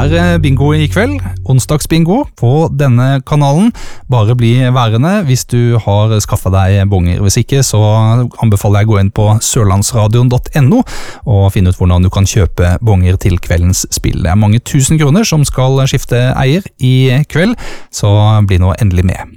bingo i kveld, onsdagsbingo på denne kanalen. Bare bli værende hvis du har skaffet deg bonger. Hvis ikke, så anbefaler jeg å gå inn på sørlandsradion.no og finne ut hvordan du kan kjøpe bonger til kveldens spill. Det mange 1000 kroner som skal skifte eier i kveld, så bli nå endelig med.